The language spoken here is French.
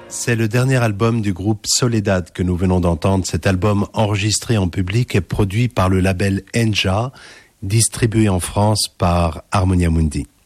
C'est le dernier album du groupe Soledad que nous venons d'entendre. Cet album enregistré en public est produit par le label Enja, distribué en France par Harmonia Mundi.